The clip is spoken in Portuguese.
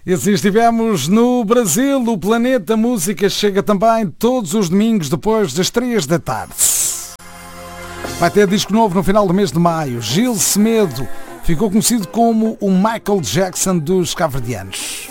E assim estivemos no Brasil. O Planeta Música chega também todos os domingos depois das 3 da tarde. Vai ter disco novo no final do mês de maio. Gil Semedo ficou conhecido como o Michael Jackson dos cabo-verdianos.